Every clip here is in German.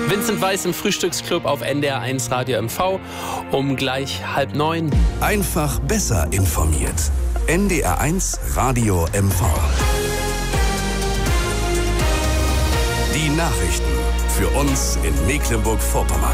Vincent Weiss im Frühstücksclub auf NDR1 Radio MV um gleich 8:30. Einfach besser informiert. NDR1 Radio MV. Die Nachrichten für uns in Mecklenburg-Vorpommern.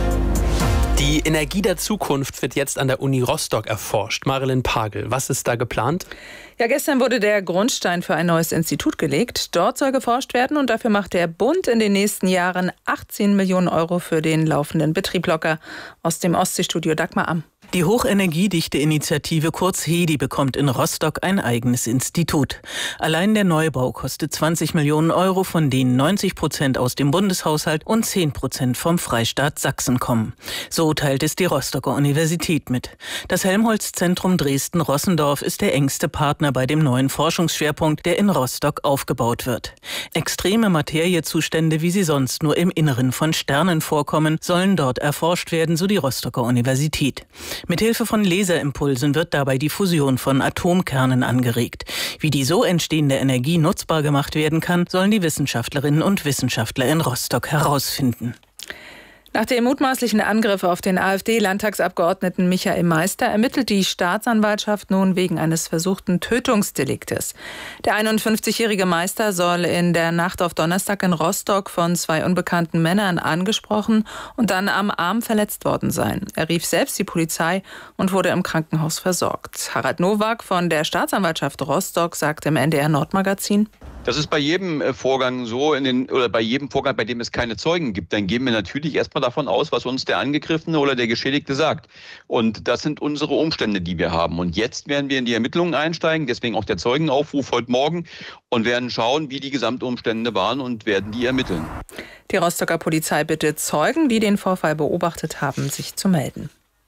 Die Energie der Zukunft wird jetzt an der Uni Rostock erforscht. Marilyn Pagel, was ist da geplant? Ja, gestern wurde der Grundstein für ein neues Institut gelegt. Dort soll geforscht werden und dafür macht der Bund in den nächsten Jahren 18 Millionen Euro für den laufenden Betrieb locker. Aus dem Ostseestudio Dagmar Amm. Die Hochenergiedichte-Initiative kurz HEDI bekommt in Rostock ein eigenes Institut. Allein der Neubau kostet 20 Millionen Euro, von denen 90% aus dem Bundeshaushalt und 10% vom Freistaat Sachsen kommen. So teilt es die Rostocker Universität mit. Das Helmholtz-Zentrum Dresden-Rossendorf ist der engste Partner bei dem neuen Forschungsschwerpunkt, der in Rostock aufgebaut wird. Extreme Materiezustände, wie sie sonst nur im Inneren von Sternen vorkommen, sollen dort erforscht werden, so die Rostocker Universität. Mithilfe von Laserimpulsen wird dabei die Fusion von Atomkernen angeregt. Wie die so entstehende Energie nutzbar gemacht werden kann, sollen die Wissenschaftlerinnen und Wissenschaftler in Rostock herausfinden. Nach dem mutmaßlichen Angriff auf den AfD-Landtagsabgeordneten Michael Meister ermittelt die Staatsanwaltschaft nun wegen eines versuchten Tötungsdeliktes. Der 51-jährige Meister soll in der Nacht auf Donnerstag in Rostock von 2 unbekannten Männern angesprochen und dann am Arm verletzt worden sein. Er rief selbst die Polizei und wurde im Krankenhaus versorgt. Harald Nowak von der Staatsanwaltschaft Rostock sagt im NDR Nordmagazin: Das ist bei jedem Vorgang so, bei jedem Vorgang, bei dem es keine Zeugen gibt, dann gehen wir natürlich erstmal davon aus, was uns der Angegriffene oder der Geschädigte sagt. Und das sind unsere Umstände, die wir haben. Und jetzt werden wir in die Ermittlungen einsteigen, deswegen auch der Zeugenaufruf heute Morgen, und werden schauen, wie die Gesamtumstände waren und werden die ermitteln. Die Rostocker Polizei bittet Zeugen, die den Vorfall beobachtet haben, sich zu melden.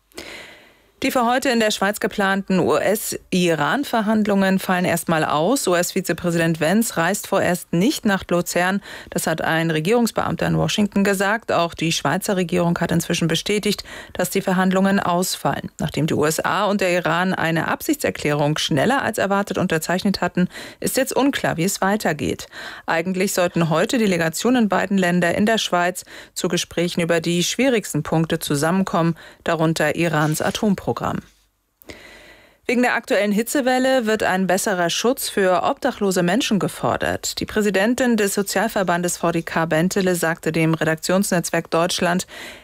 Die für heute in der Schweiz geplanten US-Iran-Verhandlungen fallen erstmal aus. US-Vizepräsident Vance reist vorerst nicht nach Luzern. Das hat ein Regierungsbeamter in Washington gesagt. Auch die Schweizer Regierung hat inzwischen bestätigt, dass die Verhandlungen ausfallen. Nachdem die USA und der Iran eine Absichtserklärung schneller als erwartet unterzeichnet hatten, ist jetzt unklar, wie es weitergeht. Eigentlich sollten heute Delegationen beider Länder in der Schweiz zu Gesprächen über die schwierigsten Punkte zusammenkommen, darunter Irans Atomprogramm. Wegen der aktuellen Hitzewelle wird ein besserer Schutz für obdachlose Menschen gefordert. Die Präsidentin des Sozialverbandes VDK Bentele sagte dem Redaktionsnetzwerk Deutschland,